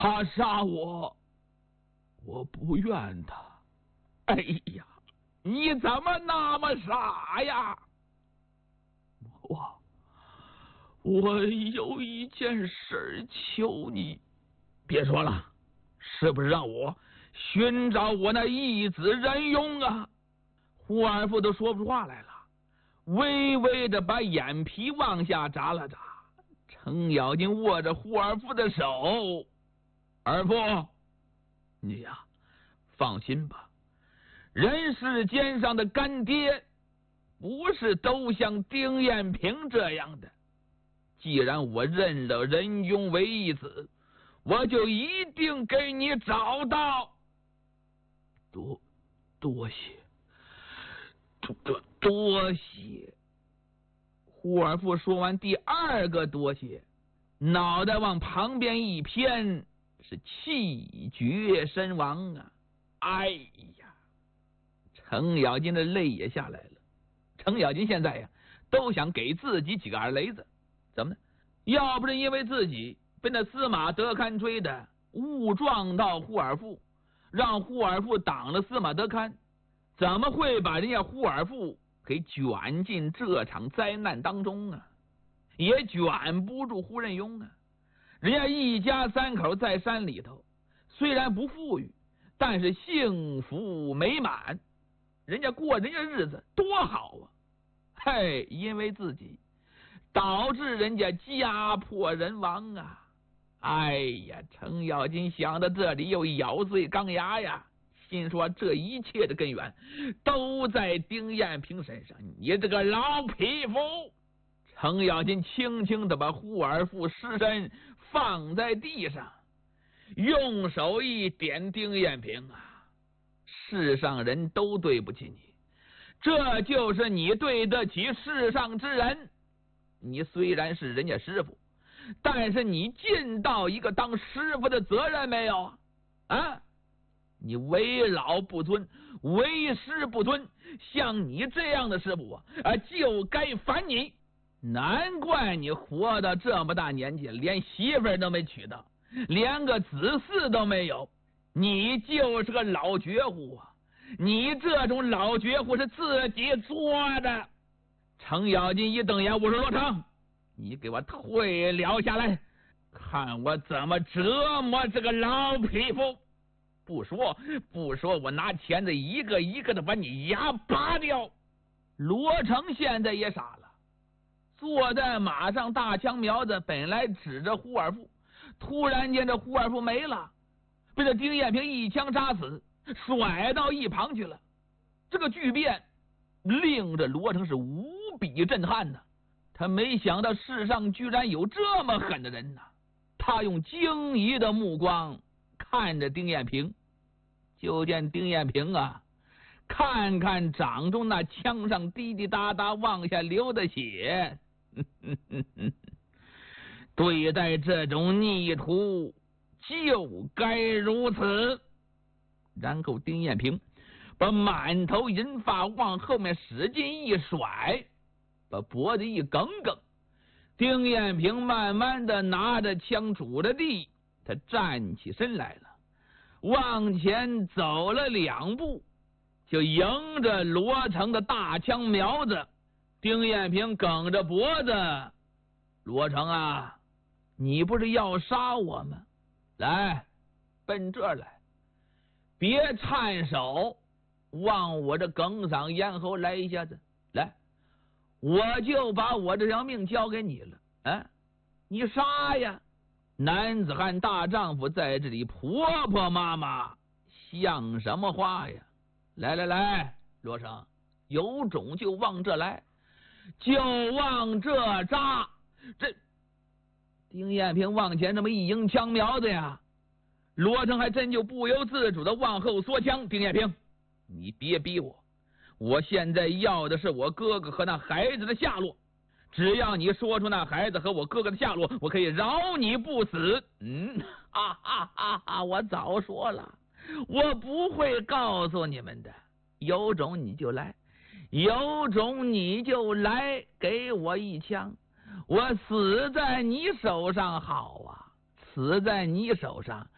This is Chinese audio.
他杀我，我不怨他。哎呀，你怎么那么傻呀？我有一件事求你。别说了，是不是让我寻找我那义子任用啊？胡二富都说不出话来了，微微的把眼皮往下眨了眨。程咬金握着胡二富的手：“二富，你呀，放心吧，人世间上的干爹不是都像丁彦平这样的。既然我认了任庸为义子，我就一定给你找到。多谢，多谢。”胡尔富说完第二个多谢，脑袋往旁边一偏，是气绝身亡啊！哎呀，程咬金的泪也下来了。程咬金现在呀，都想给自己几个耳雷子。怎么呢？要不是因为自己被那司马德堪追的误撞到胡尔富，让胡尔富挡了司马德堪，怎么会把人家胡尔富给卷进这场灾难当中啊？也卷不住胡任庸啊！人家一家三口在山里头，虽然不富裕，但是幸福美满，人家过人家日子多好啊！嘿，因为自己导致人家家破人亡啊！哎呀，程咬金想到这里又咬碎钢牙呀，心说这一切的根源都在丁彦平身上，你这个老匹夫！程咬金轻轻的把胡尔富尸身放在地上，用手一点丁彦平啊，世上人都对不起你，这就是你对得起世上之人。你虽然是人家师傅，但是你尽到一个当师傅的责任没有啊？你为老不尊，为师不尊，像你这样的师傅啊，就该烦你。难怪你活到这么大年纪，连媳妇儿都没娶到，连个子嗣都没有，你就是个老绝户啊！你这种老绝户是自己作的。程咬金一瞪眼，我说罗成，你给我退了下来，看我怎么折磨这个老匹夫！不说，我拿钳子一个一个的把你牙拔掉。罗成现在也傻了，坐在马上，大枪苗子本来指着胡二富，突然间这胡二富没了，被这丁彦平一枪扎死，甩到一旁去了。这个巨变令着罗成是无比震撼呐！他没想到世上居然有这么狠的人呐！他用惊疑的目光看着丁彦平，就见丁彦平啊，看看掌中那枪上滴滴答答往下流的血，对待这种逆徒就该如此。然后丁彦平把满头银发往后面使劲一甩，把脖子一梗梗。丁彦平慢慢的拿着枪杵着地，他站起身来了，往前走了2步，就迎着罗成的大枪苗子。丁彦平梗着脖子：“罗成啊，你不是要杀我吗？来，奔这儿来，别颤手，往我这梗上咽喉来一下子，来，我就把我这条命交给你了。啊，你杀呀！男子汉大丈夫在这里婆婆妈妈，像什么话呀？来，罗成，有种就往这来，就往这扎！这丁彦平往前这么一迎枪苗子呀，罗成还真就不由自主的往后缩枪。丁彦平，你别逼我，我现在要的是我哥哥和那孩子的下落。只要你说出那孩子和我哥哥的下落，我可以饶你不死。我早说了，我不会告诉你们的。有种你就来，有种你就来，给我一枪，我死在你手上好啊！死在你手上，